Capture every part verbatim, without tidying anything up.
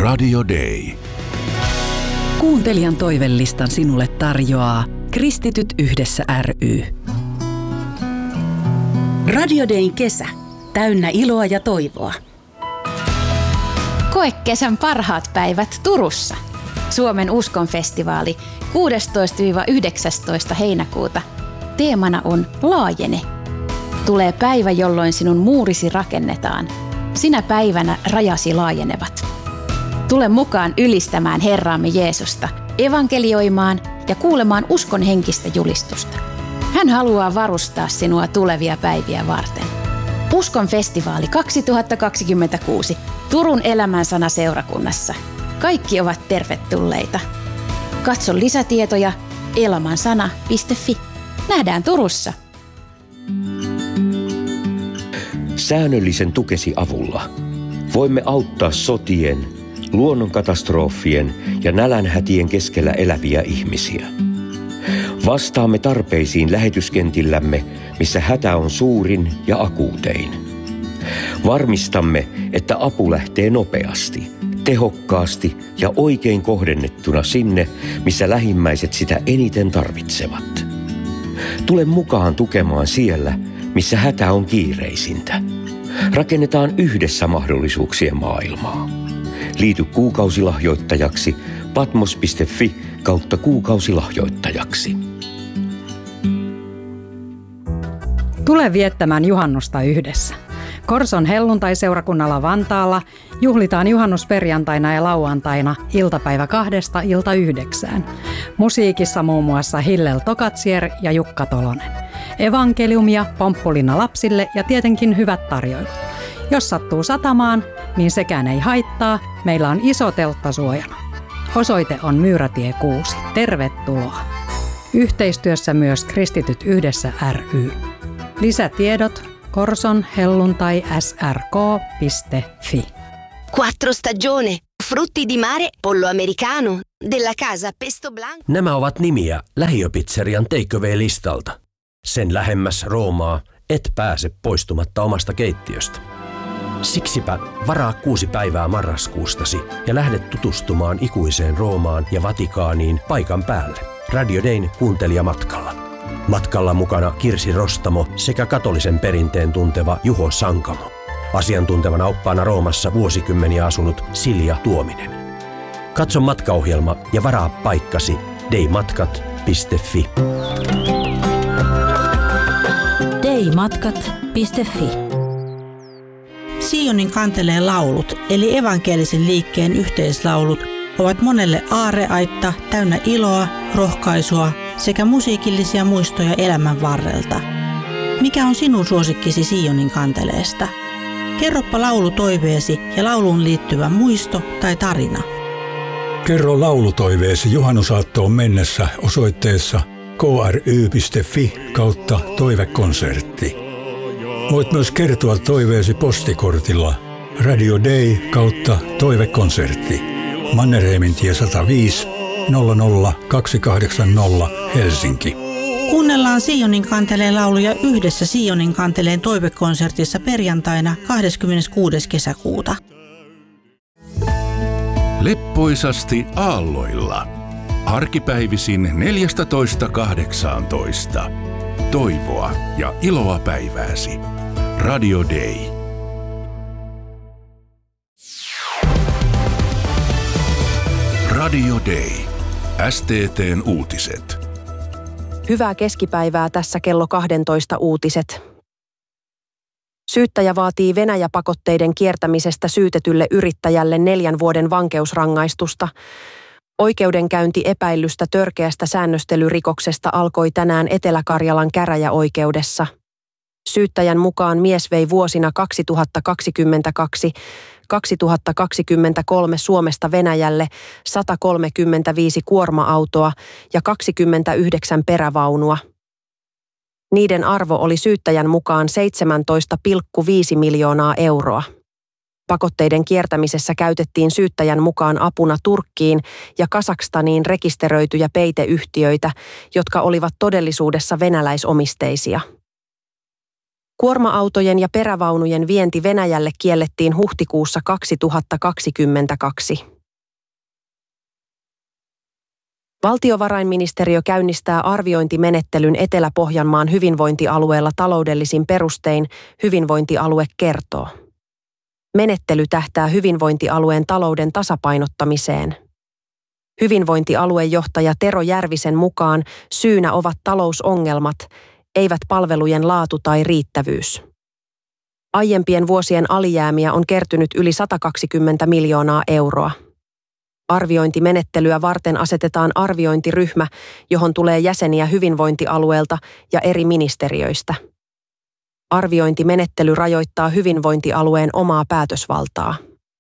Radio Day. Kuuntelijan toivelistan sinulle tarjoaa Kristityt yhdessä ry. Radio Dayn kesä. Täynnä iloa ja toivoa. Koe kesän parhaat päivät Turussa. Suomen uskonfestivaali kuudestoista yhdeksästoista heinäkuuta. Teemana on Laajene. Tulee päivä, jolloin sinun muurisi rakennetaan. Sinä päivänä rajasi laajenevat. Tule mukaan ylistämään Herraamme Jeesusta, evankelioimaan ja kuulemaan uskon henkistä julistusta. Hän haluaa varustaa sinua tulevia päiviä varten. Uskon festivaali kaksituhattakaksikymmentäkuusi Turun elämänsana seurakunnassa. Kaikki ovat tervetulleita. Katso lisätietoja elamansana piste fi. Nähdään Turussa. Säännöllisen tukesi avulla voimme auttaa sotien, luonnonkatastrofien ja nälänhätien keskellä eläviä ihmisiä. Vastaamme tarpeisiin lähetyskentillämme, missä hätä on suurin ja akuutein. Varmistamme, että apu lähtee nopeasti, tehokkaasti ja oikein kohdennettuna sinne, missä lähimmäiset sitä eniten tarvitsevat. Tule mukaan tukemaan siellä, missä hätä on kiireisintä. Rakennetaan yhdessä mahdollisuuksien maailmaa. Liity kuukausilahjoittajaksi patmos piste fi kautta kuukausilahjoittajaksi. Tule viettämään juhannusta yhdessä. Korson helluntaiseurakunnalla Vantaalla juhlitaan juhannusperjantaina ja lauantaina iltapäivä kahdesta ilta yhdeksään. Musiikissa muun muassa Hillel Tokatsier ja Jukka Tolonen. Evankeliumia, pomppulina lapsille ja tietenkin hyvät tarjoilut. Jos sattuu satamaan, niin sekään ei haittaa. Meillä on iso teltta suojana. Osoite on Myyrätie kuusi. Tervetuloa. Yhteistyössä myös Kristityt yhdessä ry. Lisätiedot korson helluntai s r k piste fi. Quattro stagione, frutti di mare, pollo americano, della casa pesto blanco. Nämä ovat nimiä lähiöpizzerian takeaway-listalta. Sen lähemmäs Roomaa et pääse poistumatta omasta keittiöstä. Siksipä varaa kuusi päivää marraskuustasi ja lähde tutustumaan ikuiseen Roomaan ja Vatikaaniin paikan päälle. Radio Dayn kuuntelijamatkalla. Matkalla mukana Kirsi Rostamo sekä katolisen perinteen tunteva Juho Sankamo. Asiantuntevana oppaana Roomassa vuosikymmeniä asunut Silja Tuominen. Katso matkaohjelma ja varaa paikkasi daymatkat piste fi. daymatkat piste fi. Sionin kanteleen laulut, eli evankelisen liikkeen yhteislaulut, ovat monelle aarreaitta täynnä iloa, rohkaisua sekä musiikillisia muistoja elämän varrelta. Mikä on sinun suosikkisi Sionin kanteleesta? Kerropa laulutoiveesi ja lauluun liittyvä muisto tai tarina. Kerro laulutoiveesi juhannusaattoon mennessä osoitteessa k r y piste fi kautta toivekonsertti. Voit myös kertoa toiveesi postikortilla Radio Day kautta toivekonsertti. Mannerheimintie sata viisi nolla nolla kaksi kahdeksan nolla Helsinki. Kuunnellaan Sionin kanteleen lauluja yhdessä Sionin kanteleen toivekonsertissa perjantaina kahdeskymmeneskuudes kesäkuuta. Leppoisasti aalloilla. Arkipäivisin neljätoista kahdeksantoista. Toivoa ja iloa päivääsi. Radio Day. Radio Day. S T T:n uutiset. Hyvää keskipäivää, tässä kello kaksitoista uutiset. Syyttäjä vaatii Venäjä-pakotteiden kiertämisestä syytetylle yrittäjälle neljän vuoden vankeusrangaistusta. Oikeudenkäynti epäillystä törkeästä säännöstelyrikoksesta alkoi tänään Etelä-Karjalan käräjäoikeudessa. Syyttäjän mukaan mies vei vuosina kaksituhattakaksikymmentäkaksi kaksituhattakaksikymmentäkolme Suomesta Venäjälle sata kolmekymmentäviisi kuorma-autoa ja kaksikymmentäyhdeksän perävaunua. Niiden arvo oli syyttäjän mukaan seitsemäntoista pilkku viisi miljoonaa euroa. Pakotteiden kiertämisessä käytettiin syyttäjän mukaan apuna Turkkiin ja Kazakstaniin rekisteröityjä peiteyhtiöitä, jotka olivat todellisuudessa venäläisomisteisia. Kuorma-autojen ja perävaunujen vienti Venäjälle kiellettiin huhtikuussa kaksituhattakaksikymmentäkaksi. Valtiovarainministeriö käynnistää arviointimenettelyn Etelä-Pohjanmaan hyvinvointialueella taloudellisin perustein, hyvinvointialue kertoo. Menettely tähtää hyvinvointialueen talouden tasapainottamiseen. Hyvinvointialuejohtaja Tero Järvisen mukaan syynä ovat talousongelmat, eivät palvelujen laatu tai riittävyys. Aiempien vuosien alijäämiä on kertynyt yli sata kaksikymmentä miljoonaa euroa. Arviointimenettelyä varten asetetaan arviointiryhmä, johon tulee jäseniä hyvinvointialueelta ja eri ministeriöistä. Arviointimenettely rajoittaa hyvinvointialueen omaa päätösvaltaa.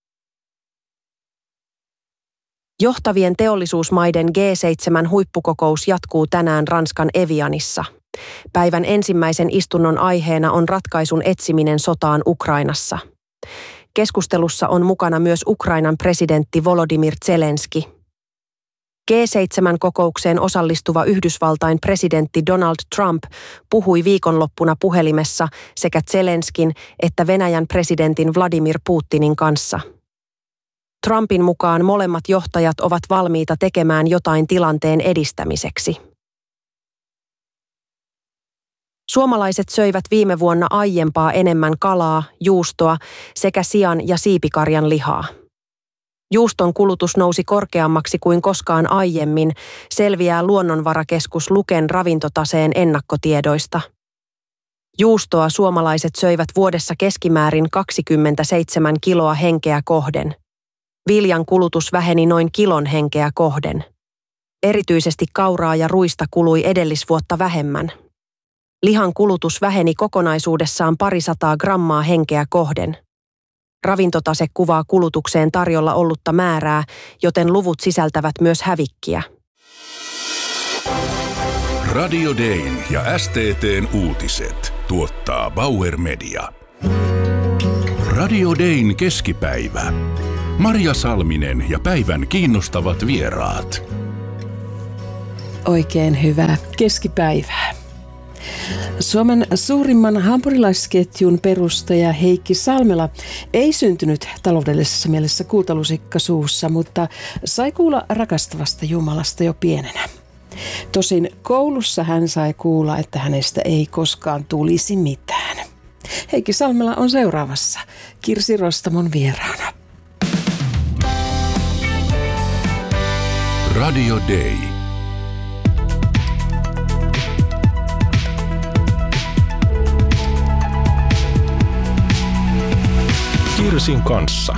Johtavien teollisuusmaiden G seitsemän huippukokous jatkuu tänään Ranskan Evianissa. Päivän ensimmäisen istunnon aiheena on ratkaisun etsiminen sotaan Ukrainassa. Keskustelussa on mukana myös Ukrainan presidentti Volodymyr Zelenski. G seitsemän kokoukseen osallistuva Yhdysvaltain presidentti Donald Trump puhui viikonloppuna puhelimessa sekä Zelenskin että Venäjän presidentin Vladimir Putinin kanssa. Trumpin mukaan molemmat johtajat ovat valmiita tekemään jotain tilanteen edistämiseksi. Suomalaiset söivät viime vuonna aiempaa enemmän kalaa, juustoa sekä sian ja siipikarjan lihaa. Juuston kulutus nousi korkeammaksi kuin koskaan aiemmin, selviää Luonnonvarakeskus Luken ravintotaseen ennakkotiedoista. Juustoa suomalaiset söivät vuodessa keskimäärin kaksikymmentäseitsemän kiloa henkeä kohden. Viljan kulutus väheni noin kilon henkeä kohden. Erityisesti kauraa ja ruista kului edellisvuotta vähemmän. Lihan kulutus väheni kokonaisuudessaan parisataa grammaa henkeä kohden. Ravintotase kuvaa kulutukseen tarjolla ollutta määrää, joten luvut sisältävät myös hävikkiä. Radio Dayn ja S T T:n uutiset tuottaa Bauer Media. Radio Dayn keskipäivä. Marja Salminen ja päivän kiinnostavat vieraat. Oikein hyvää keskipäivää. Suomen suurimman hampurilaisketjun perustaja Heikki Salmela ei syntynyt taloudellisessa mielessä kultalusikka suussa, mutta sai kuulla rakastavasta Jumalasta jo pienenä. Tosin koulussa hän sai kuulla, että hänestä ei koskaan tulisi mitään. Heikki Salmela on seuraavassa Kirsi Rostamon vieraana. Radio Day. Kirsin kanssa.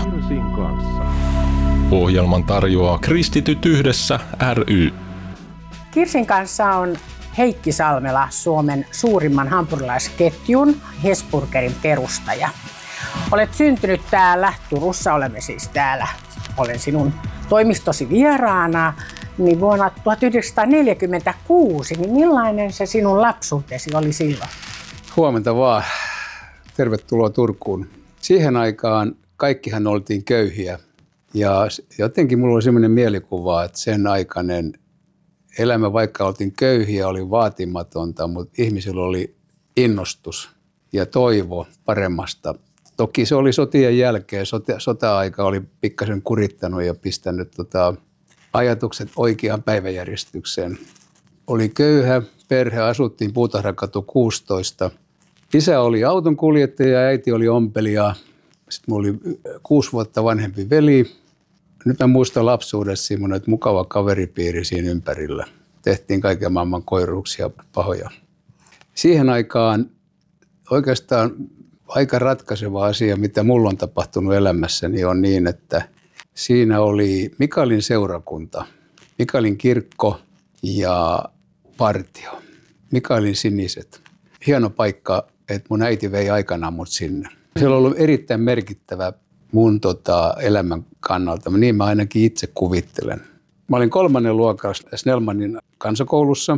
Ohjelman tarjoaa Kristityt yhdessä ry. Kirsin kanssa on Heikki Salmela, Suomen suurimman hampurilaisketjun Hesburgerin perustaja. Olet syntynyt täällä Turussa, olemme siis täällä, olen sinun toimistosi vieraana, niin vuonna tuhatyhdeksänsataaneljäkymmentäkuusi, niin millainen se sinun lapsuutesi oli silloin? Huomenta vaan. Tervetuloa Turkuun. Siihen aikaan kaikkihan oltiin köyhiä ja jotenkin mulla oli sellainen mielikuva, että sen aikainen elämä, vaikka oltiin köyhiä, oli vaatimatonta, mutta ihmisillä oli innostus ja toivo paremmasta. Toki se oli sotien jälkeen, sota, sota-aika oli pikkasen kurittanut ja pistänyt tota, ajatukset oikeaan päiväjärjestykseen. Oli köyhä perhe, asuttiin Puutahrakatu kuusitoista. Isä oli autonkuljettaja ja äiti oli ompelija. Sitten mulla oli kuusi vuotta vanhempi veli. Nyt mä muistan lapsuudessa semmoinen, että mukava kaveripiiri siinä ympärillä. Tehtiin kaiken maailman koiruuksia pahoja. Siihen aikaan oikeastaan aika ratkaiseva asia, mitä mulla on tapahtunut elämässäni, on niin, että siinä oli Mikaelin seurakunta, Mikaelin kirkko ja partio, Mikaelin siniset. Hieno paikka, että mun äiti vei aikanaan mut sinne. Se on ollut erittäin merkittävä mun tota, elämän kannalta. Niin mä ainakin itse kuvittelen. Mä olin kolmannen luokan Snellmanin kansakoulussa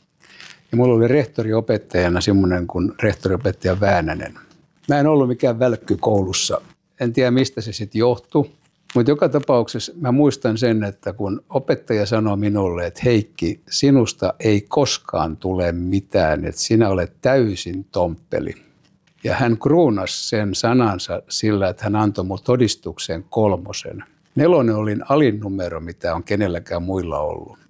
ja mulla oli rehtoriopettajana semmoinen kuin rehtoriopettaja Väänänen. Mä en ollut mikään välkky koulussa. En tiedä mistä se sitten johtui, mutta joka tapauksessa mä muistan sen, että kun opettaja sanoi minulle, että Heikki, sinusta ei koskaan tule mitään, että sinä olet täysin tomppeli. Ja hän kruunasi sen sanansa sillä, että hän antoi mulle todistukseen kolmosen. Nelonen oli alin numero, mitä on kenelläkään muilla ollut.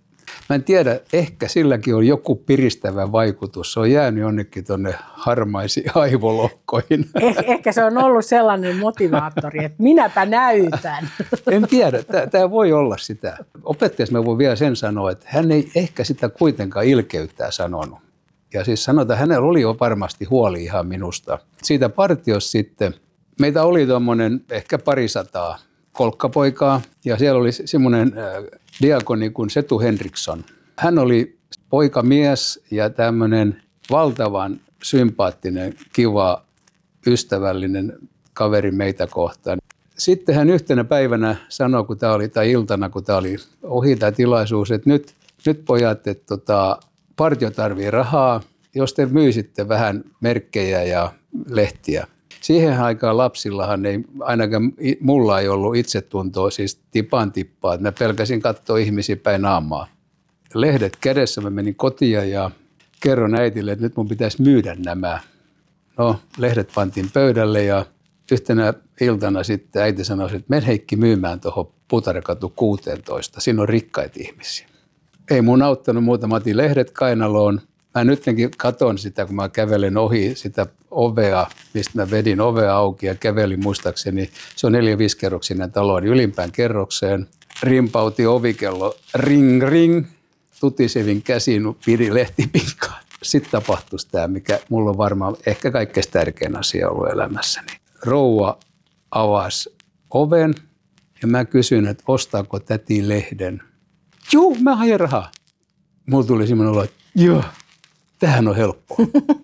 Mä en tiedä, ehkä silläkin on joku piristävä vaikutus. Se on jäänyt jonnekin tuonne harmaisiin aivolohkoihin. Eh, ehkä se on ollut sellainen motivaattori, että minäpä näytän. En tiedä, tämä voi olla sitä. Opettajassa mä voin vielä sen sanoa, että hän ei ehkä sitä kuitenkaan ilkeyttää sanonut. Ja siis sanotaan, hänellä oli jo varmasti huoli ihan minusta. Siitä partiossa sitten, meitä oli tuommoinen ehkä parisataa kolkkapoikaa ja siellä oli semmoinen diakoni kuin Setu Henriksson. Hän oli poikamies ja tämmöinen valtavan sympaattinen, kiva, ystävällinen kaveri meitä kohtaan. Sitten hän yhtenä päivänä sanoi, kun tämä oli, tai iltana, kun tämä oli ohi tämä tilaisuus, että nyt, nyt pojat, että tota, partio tarvii rahaa, jos te myisitte vähän merkkejä ja lehtiä. Siihen aikaan lapsillahan ei, ainakaan mulla ei ollut itsetuntoa, siis tipan tippaa, että mä pelkäsin katsoa ihmisiä päin naamaa. Lehdet kädessä, mä menin kotiin ja kerron äitille, että nyt mun pitäisi myydä nämä. No, lehdet pantiin pöydälle ja yhtenä iltana sitten äiti sanoi, että men Heikki myymään tuohon Puutarhakatu kuusitoista, siinä on rikkaita ihmisiä. Ei mun auttanut muuta, mä otin lehdet kainaloon. Mä nytkin katon sitä, kun mä kävelen ohi sitä ovea, mistä mä vedin ovea auki ja kävelin muistaakseni. Se on neljä viisikerroksinen talo, niin ylimpään kerrokseen. Rimpauti ovikello, ring ring, tutisevin käsin pidi lehtipinkaan. Sitten tapahtui tämä, mikä mulla on varmaan ehkä kaikkein tärkein asia ollut elämässäni. Rouva avasi oven ja mä kysyin, että ostaako täti lehden. Juu, mä haen rahaa. Mulla tuli semmoinen olo, että joo. Tämähän on helppoa.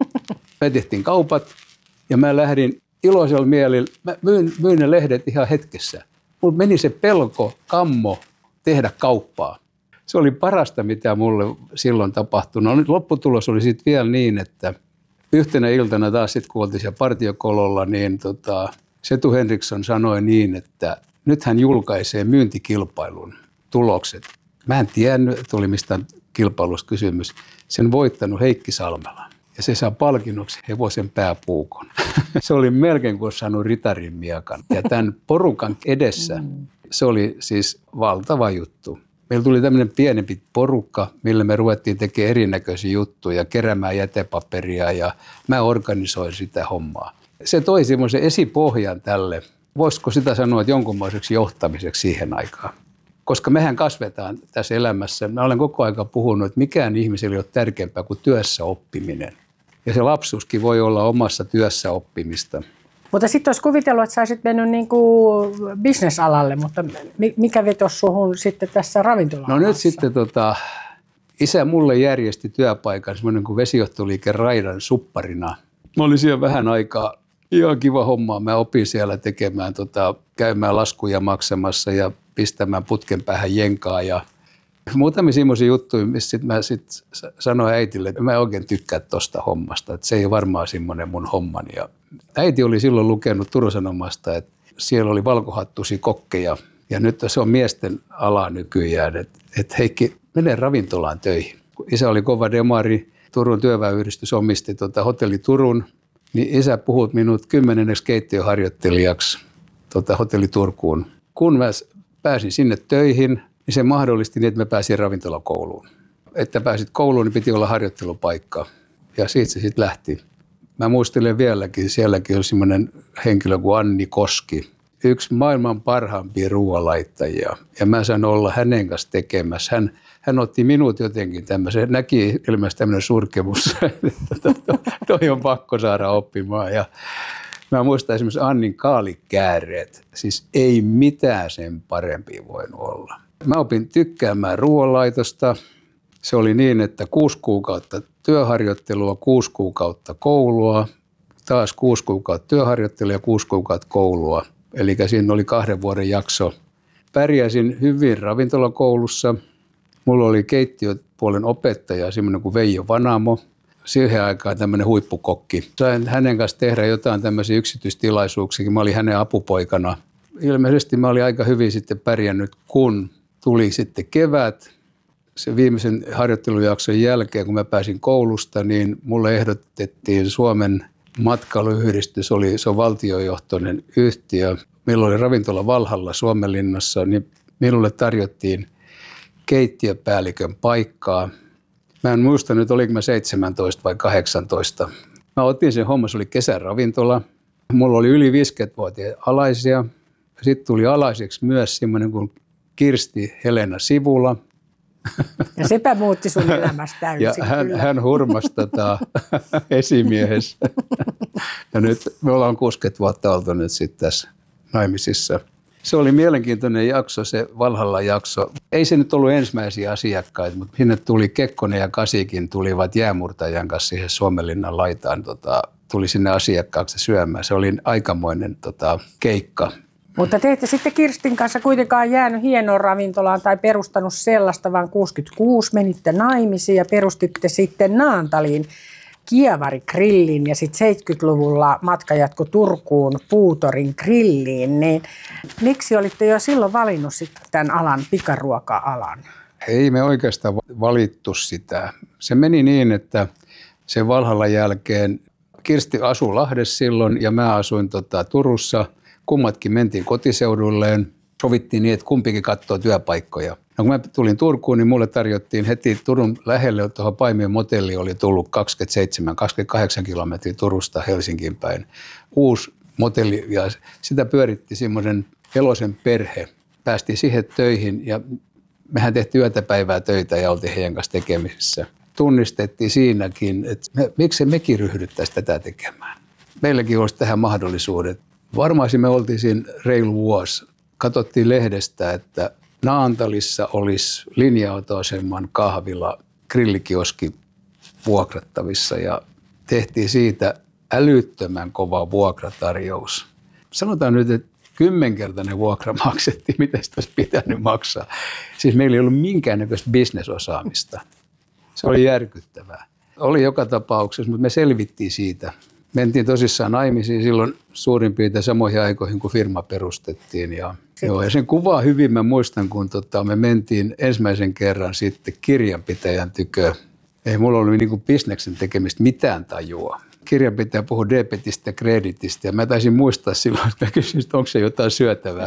Me tehtiin kaupat ja mä lähdin iloisella mielellä. Mä myin, myin ne lehdet ihan hetkessä. Mulla meni se pelko, kammo tehdä kauppaa. Se oli parasta, mitä mulle silloin tapahtui. No nyt lopputulos oli sitten vielä niin, että yhtenä iltana taas sitten kun oltiin siellä partiokololla, niin tota, Setu Henriksson sanoi niin, että nyt hän julkaisee myyntikilpailun tulokset. Mä en tiennyt, että oli mistään kilpailusta kysymys. Sen voittanut Heikki Salmela. Ja se saa palkinnoksi hevosen pääpuukon. Se oli melkein kuin saanut ritarin miakan. Ja tämän porukan edessä se oli siis valtava juttu. Meillä tuli tämmöinen pienempi porukka, millä me ruvettiin tekemään erinäköisiä juttuja, keräämään jätepaperia ja mä organisoin sitä hommaa. Se toi semmoisen esipohjan tälle. Voisiko sitä sanoa, että jonkunlaiseksi johtamiseksi siihen aikaan? Koska mehän kasvetaan tässä elämässä. Mä olen koko ajan puhunut, että mikään ihmisellä ei ole tärkeämpää kuin työssä oppiminen. Ja se lapsuuskin voi olla omassa työssä oppimista. Mutta sitten olisi kuvitellut, että sä olisit mennyt niin kuin bisnesalalle, mutta mikä vetosi suhun sitten tässä ravintola-alassa? No nyt sitten tota, isä mulle järjesti työpaikan semmoinen kuin vesijohtoliike Raidan supparina. Mä olin siellä vähän aikaa. Ihan kiva homma. Mä opin siellä tekemään, tota, käymään laskuja maksamassa ja pistämään putken päähän jenkaa. Ja muutamia semmoisia juttuja, missä sit mä sit sanoin äitille, että mä en oikein tykkää tosta hommasta. Että se ei ole varmaan semmoinen mun hommani. Ja äiti oli silloin lukenut Turun Sanomasta, että siellä oli valkohattuisia kokkeja. Ja nyt se on miesten ala nykyään, että et Heikki, mene ravintolaan töihin. Isä oli kova demari, Turun työväenyhdistys omisti tota Hotelli Turun. Niin isä puhut minut kymmenenneksi keittiöharjoittelijaksi tota, Hotelli Turkuun. Kun mä pääsin sinne töihin, niin se mahdollisti niin, että mä pääsin ravintolakouluun. Että pääsit kouluun, niin piti olla harjoittelupaikka. Ja siitä se sitten lähti. Mä muistelen vieläkin, sielläkin on semmoinen henkilö kuin Anni Koski. Yksi maailman parhaimpia ruoanlaittajia. Ja mä sain olla hänen kanssa tekemässä. Hän, hän otti minut jotenkin tämmöisen, näki ilmeisesti tämmöinen surkemus, että toi on pakko saada oppimaan. Ja mä muistan esimerkiksi Annin kaalikääreet. Siis ei mitään sen parempia voinut olla. Mä opin tykkäämään ruoanlaitosta. Se oli niin, että kuusi kuukautta työharjoittelua, kuusi kuukautta koulua, taas kuusi kuukautta työharjoittelua ja kuusi kuukautta koulua. Eli siinä oli kahden vuoden jakso. Pärjäsin hyvin ravintolakoulussa. Mulla oli keittiöpuolen opettaja, semmoinen kuin Veijo Vanamo. Siihen aikaan tämmöinen huippukokki. Sain hänen kanssa tehdä jotain tämmöisiä yksityistilaisuuksia. Mä olin hänen apupoikana. Ilmeisesti mä olin aika hyvin sitten pärjännyt, kun tuli sitten kevät. Se viimeisen harjoittelujakson jälkeen, kun mä pääsin koulusta, niin mulle ehdotettiin Suomen matkailuyhdistys, oli, se on valtiojohtoinen yhtiö. Meillä oli ravintola Valhalla Suomenlinnassa, niin minulle tarjottiin keittiöpäällikön paikkaa. Mä en muista nyt, oliko mä seitsemäntoista vai kahdeksantoista. Mä otin sen homma, se oli kesäravintola. Mulla oli yli viisikymmentävuotiaita alaisia. Sitten tuli alaiseksi myös semmoinen kuin Kirsti Helena Sivula. Ja sepä muutti sun elämästä täysin. Ja hän, hän hurmasi tota, esimiehessä. Ja nyt me ollaan kuusikymmentä vuotta oltu nyt sitten tässä naimisissa. Se oli mielenkiintoinen jakso, se Valhalla-jakso. Ei se nyt ollut ensimmäisiä asiakkaita, mutta sinne tuli Kekkonen ja Kasikin tulivat jäämurtajan kanssa siihen Suomenlinnan laitaan. Tota, tuli sinne asiakkaaksi syömään. Se oli aikamoinen tota, keikka. Mutta te ette sitten Kirstin kanssa kuitenkaan jäänyt hienoon ravintolaan tai perustanut sellaista, vaan kuusikymmentäkuusi menitte naimisiin ja perustitte sitten Naantaliin Kievari Grillin ja sitten seitsemänkymmentäluvulla matka jatkoi Turkuun Puutorin Grilliin. Niin miksi olitte jo silloin valinnut sitten tämän alan, pikaruoka-alan? Ei me oikeastaan valittu sitä. Se meni niin, että sen Valhallan jälkeen Kirsti asui Lahdessa silloin ja mä asuin tota, Turussa. Kummatkin mentiin kotiseudulleen. Sovittiin niin, että kumpikin katsoo työpaikkoja. No kun mä tulin Turkuun, niin mulle tarjottiin heti Turun lähelle, tuohon Paimion motelliin oli tullut kaksikymmentäseitsemän kaksikymmentäkahdeksan kilometriä Turusta Helsinkiin päin. Uusi motelli ja sitä pyöritti semmoinen Elosen perhe. Päästiin siihen töihin ja mehän tehtiin yötä päivää töitä ja oltiin heidän kanssa tekemisissä. Tunnistettiin siinäkin, että me, miksi mekin ryhdyttäisiin tätä tekemään. Meilläkin olisi tähän mahdollisuudet. Varmaan me oltiin siinä reilu vuosi. Katsottiin lehdestä, että Naantalissa olisi linja-autoaseman kahvila, grillikioski vuokrattavissa ja tehtiin siitä älyttömän kova vuokratarjous. Sanotaan nyt, että kymmenkertainen vuokra maksettiin, mitä sitä olisi pitänyt maksaa. Siis meillä ei ollut minkäännäköistä bisnesosaamista. Se oli järkyttävää. Oli joka tapauksessa, mutta me selvittiin siitä. Mentiin tosissaan naimisiin silloin suurin piirtein samoihin aikoihin, kun firma perustettiin. Ja, joo, ja sen kuvaa hyvin mä muistan, kun tota, me mentiin ensimmäisen kerran sitten kirjanpitäjän tykö. Ei mulla ollut niin kuin bisneksen tekemistä mitään tajua. Kirjanpitäjä puhui debitistä ja kreditistä ja mä taisin muistaa silloin, että mä kysyin, että onko se jotain syötävää.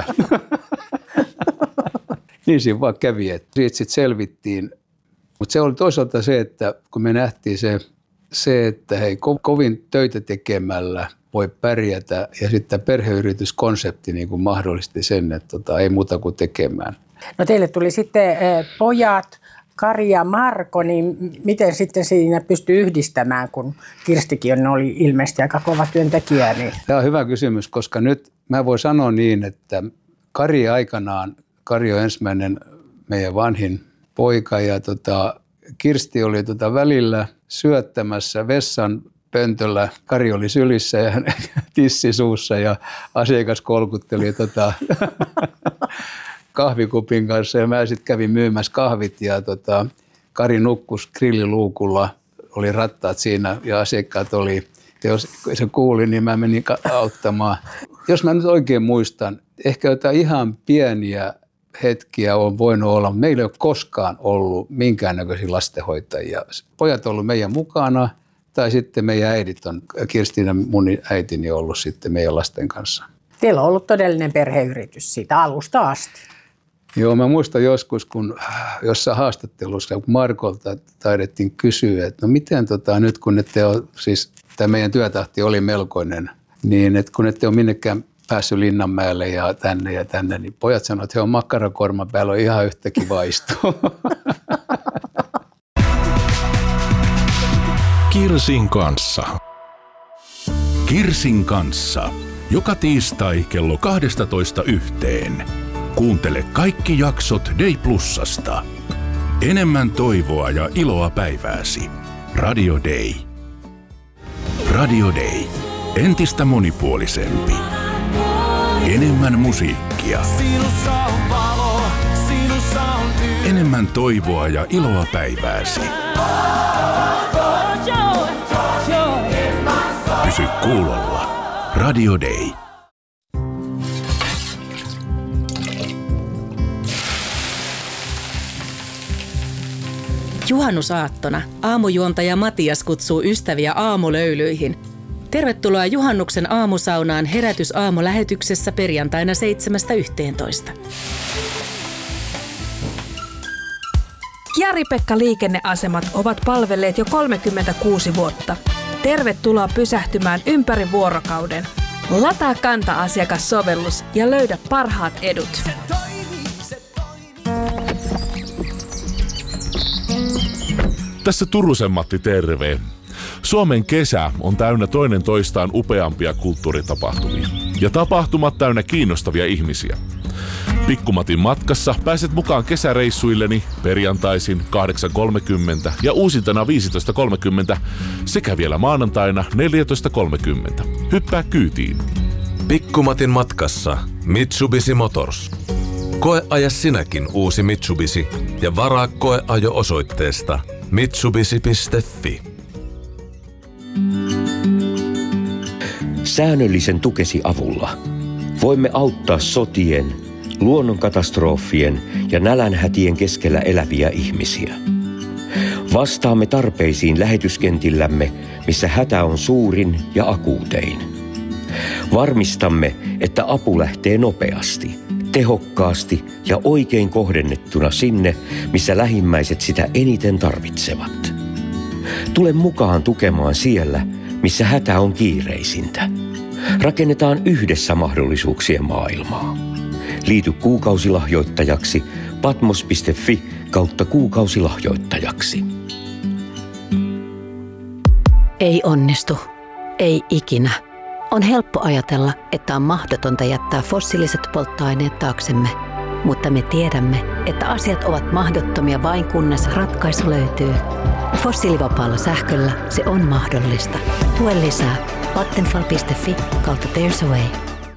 Niin siinä vaan kävi, että siitä sitten selvittiin. Mutta se oli toisaalta se, että kun me nähtiin se, se että hei, ko- kovin töitä tekemällä voi pärjätä ja sitten perheyrityskonsepti niin kuin mahdollisti sen, että tota, ei muuta kuin tekemään. No teille tuli sitten eh, pojat, Kari ja Marko, niin miten sitten siinä pystyi yhdistämään, kun Kirstikin oli ilmeisesti aika kova työntekijä? Niin... Tämä on hyvä kysymys, koska nyt mä voin sanoa niin, että Kari aikanaan, Kari on ensimmäinen meidän vanhin poika ja tota, Kirsti oli tota välillä syöttämässä vessan pöntöllä. Kari oli sylissä ja tissi suussa ja asiakas kolkutteli tota, kahvikupin kanssa ja mä sitten kävin myymässä kahvit ja tota, Kari nukkus grilliluukulla, oli rattaat siinä ja asiakkaat oli, ja jos se kuuli, niin mä menin auttamaan. Jos mä nyt oikein muistan, ehkä jotain ihan pieniä hetkiä on voinut olla. Meillä ei ole koskaan ollut minkäännäköisiä lastenhoitajia. Pojat on ollut meidän mukana tai sitten meidän äidit on, Kirstin ja mun äitini on ollut sitten meidän lasten kanssa. Teillä on ollut todellinen perheyritys siitä alusta asti. Joo, mä muistan joskus, kun jossain haastattelussa, kun Markolta taidettiin kysyä, että no miten tota, nyt kun ette ole, siis tämä meidän työtahti oli melkoinen, niin että kun ette ole minnekään päässyt Linnanmäelle ja tänne ja tänne, niin pojat sanoivat, että he on makkarakorman päällä, on ihan yhtä kiva istua. Kirsin kanssa. Kirsin kanssa. Joka tiistai kello kaksitoista yhteen. Kuuntele kaikki jaksot Day Plusasta. Enemmän toivoa ja iloa päivääsi. Radio Day. Radio Day. Entistä monipuolisempi. Enemmän musiikkia. Enemmän toivoa ja iloa päivääsi. Pysy kuulolla. Radio Day. Juhannusaattona aamujuontaja Matias kutsuu ystäviä aamulöylyihin. Tervetuloa juhannuksen aamusaunaan Herätys-aamulähetyksessä perjantaina seitsemästä yhteentoista. Jari-Pekka liikenneasemat ovat palvelleet jo kolmekymmentäkuusi vuotta. Tervetuloa pysähtymään ympäri vuorokauden. Lataa Kanta-asiakassovellus ja löydä parhaat edut. Tässä Turusen Matti, terve. Suomen kesä on täynnä toinen toistaan upeampia kulttuuritapahtumia. Ja tapahtumat täynnä kiinnostavia ihmisiä. Pikkumatin matkassa pääset mukaan kesäreissuilleni perjantaisin kahdeksan kolmekymmentä ja uusintana viisitoista kolmekymmentä sekä vielä maanantaina neljätoista kolmekymmentä. Hyppää kyytiin. Pikkumatin matkassa Mitsubishi Motors. Koeaja sinäkin uusi Mitsubishi ja varaa koeajo osoitteesta mitsubishi piste fi. Säännöllisen tukesi avulla voimme auttaa sotien, luonnonkatastrofien ja nälänhätien keskellä eläviä ihmisiä. Vastaamme tarpeisiin lähetyskentillämme, missä hätä on suurin ja akuutein. Varmistamme, että apu lähtee nopeasti, tehokkaasti ja oikein kohdennettuna sinne, missä lähimmäiset sitä eniten tarvitsevat. Tule mukaan tukemaan siellä, missä hätä on kiireisintä. Rakennetaan yhdessä mahdollisuuksien maailmaa. Liity kuukausilahjoittajaksi patmos piste fi kautta kuukausilahjoittajaksi. Ei onnistu. Ei ikinä. On helppo ajatella, että on mahdotonta jättää fossiiliset polttoaineet taaksemme. Mutta me tiedämme, että asiat ovat mahdottomia vain kunnes ratkaisu löytyy. Fossiilivapaalla sähköllä se on mahdollista. Lue lisää vattenfall piste fi kautta there's a way.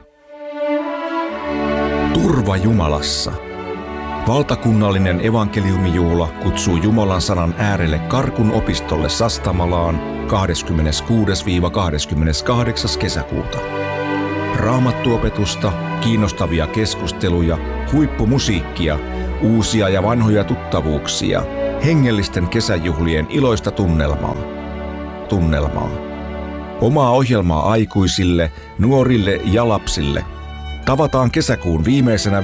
Turva Jumalassa. Valtakunnallinen evankeliumijuhla kutsuu Jumalan sanan äärelle Karkun opistolle Sastamalaan kahdeskymmeneskuudes kahdeskymmeneskahdeksas kesäkuuta. Raamattuopetusta, kiinnostavia keskusteluja, huippumusiikkia, uusia ja vanhoja tuttavuuksia, hengellisten kesäjuhlien iloista tunnelmaa. Tunnelmaa. Omaa ohjelmaa aikuisille, nuorille ja lapsille. Tavataan kesäkuun viimeisenä